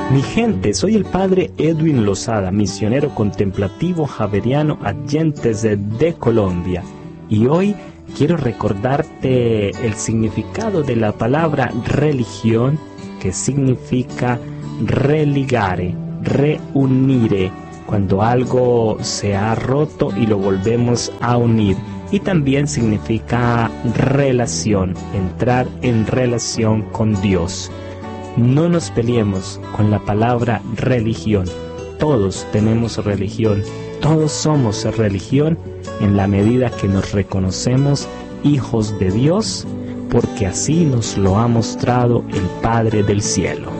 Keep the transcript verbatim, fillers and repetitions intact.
Mi gente, soy el padre Edwin Lozada, misionero contemplativo javeriano Adyentes de, de Colombia. Y hoy quiero recordarte el significado de la palabra religión, que significa religare, reunire, cuando algo se ha roto y lo volvemos a unir. Y también significa relación, entrar en relación con Dios. No nos peleemos con la palabra religión. Todos tenemos religión, todos somos religión en la medida que nos reconocemos hijos de Dios, porque así nos lo ha mostrado el Padre del Cielo.